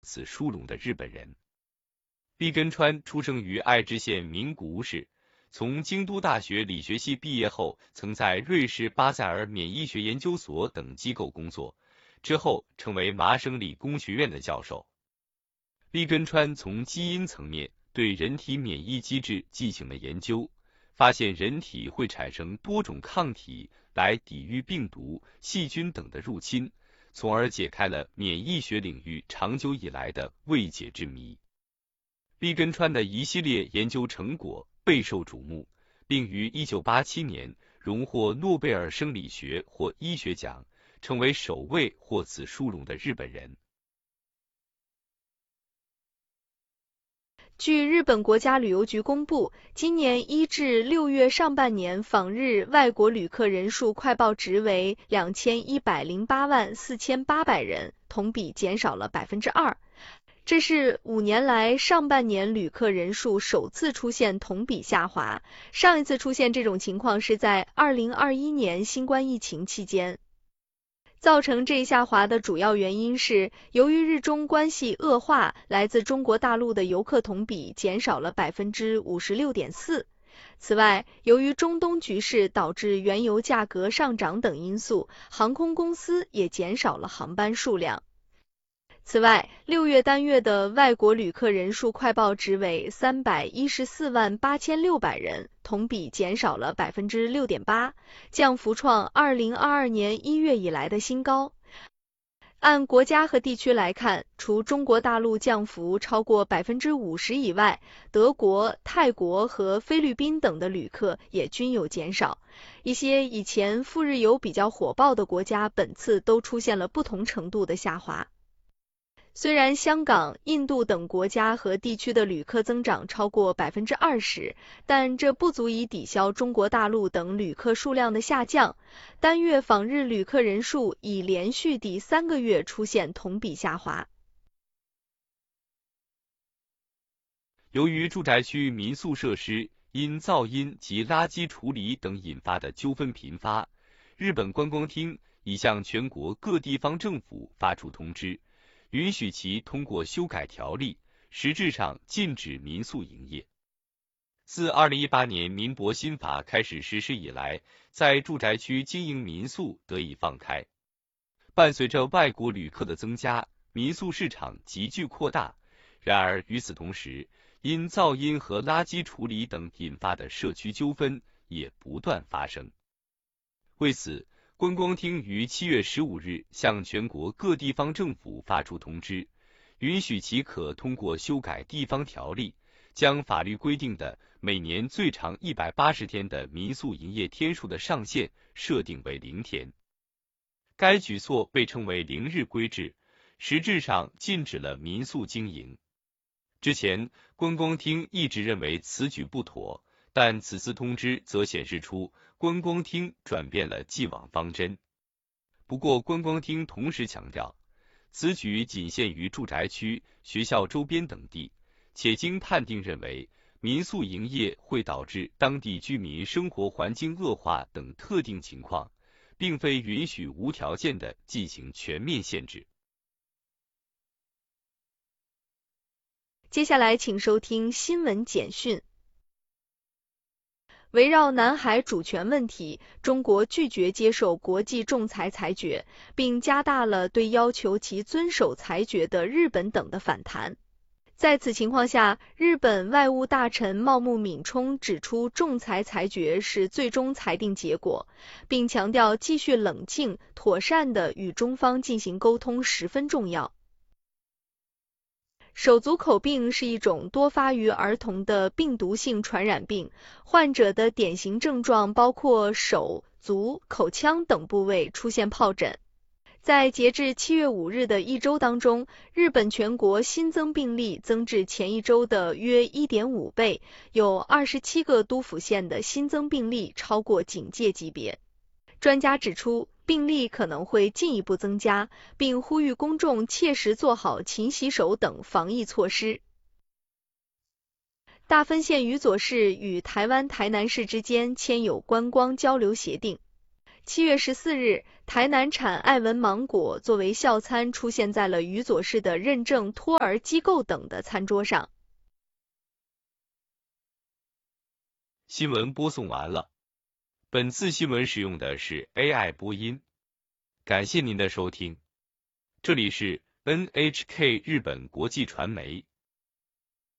此殊荣的日本人。毕根川出生于爱知县名古屋市，从京都大学理学系毕业后，曾在瑞士巴塞尔免疫学研究所等机构工作，之后成为麻省理工学院的教授。毕根川从基因层面对人体免疫机制进行了研究，发现人体会产生多种抗体来抵御病毒、细菌等的入侵，从而解开了免疫学领域长久以来的未解之谜。毕根川的一系列研究成果备受瞩目，并于1987年荣获诺贝尔生理学或医学奖，成为首位获此殊荣的日本人。 据日本国家旅游局公布，今年1至6月上半年访日外国旅客人数快报值为2108万4800人，同比减少了 2%。这是5年来上半年旅客人数首次出现同比下滑，上一次出现这种情况是在2021年新冠疫情期间。造成这一下滑的主要原因是，由于日中关系恶化，来自中国大陆的游客同比减少了 56.4%。此外，由于中东局势导致原油价格上涨等因素，航空公司也减少了航班数量。此外，6月单月的外国旅客人数快报值为314万8600人，同比减少了 6.8%， 降幅创2022年1月以来的新高。按国家和地区来看，除中国大陆降幅超过 50% 以外，德国、泰国和菲律宾等的旅客也均有减少。一些以前赴日游比较火爆的国家本次都出现了不同程度的下滑。虽然香港、印度等国家和地区的旅客增长超过 20%， 但这不足以抵消中国大陆等旅客数量的下降。单月访日旅客人数已连续第3个月出现同比下滑。 由于住宅区民宿设施因噪音及垃圾处理等引发的纠纷频发，日本观光厅已向全国各地方政府发出通知，允许其通过修改条例，实质上禁止民宿营业。自2018年民博新法开始实施以来，在住宅区经营民宿得以放开。伴随着外国旅客的增加，民宿市场急剧扩大。然而与此同时，因噪音和垃圾处理等引发的社区纠纷也不断发生。为此，观光厅于7月15日向全国各地方政府发出通知，允许其可通过修改地方条例，将法律规定的每年最长180天的民宿营业天数的上限设定为0天。该举措被称为0日规制，实质上禁止了民宿经营。之前，观光厅一直认为此举不妥，但此次通知则显示出观光厅转变了既往方针。不过，观光厅同时强调，此举仅限于住宅区、学校周边等地，且经判定认为民宿营业会导致当地居民生活环境恶化等特定情况，并非允许无条件的进行全面限制。 接下来请收听新闻简讯。围绕南海主权问题，中国拒绝接受国际仲裁裁决，并加大了对要求其遵守裁决的日本等的反弹。在此情况下，日本外务大臣茂木敏充指出，仲裁裁决是最终裁定结果，并强调继续冷静、妥善地与中方进行沟通十分重要。手足口病是一种多发于儿童的病毒性传染病，患者的典型症状包括手、足、口腔等部位出现疱疹。在截至7月5日的一周当中，日本全国新增病例增至前一周的约 1.5 倍，有27个都府县的新增病例超过警戒级别。专家指出，病例可能会进一步增加，并呼吁公众切实做好勤洗手等防疫措施。大分县宇佐市与台湾台南市之间签有观光交流协定。 7月14日，台南产爱文芒果作为校餐出现在了宇佐市的认证托儿机构等的餐桌上。 新闻播送完了。本次新闻使用的是 AI 播音，感谢您的收听。这里是 NHK 日本国际传媒。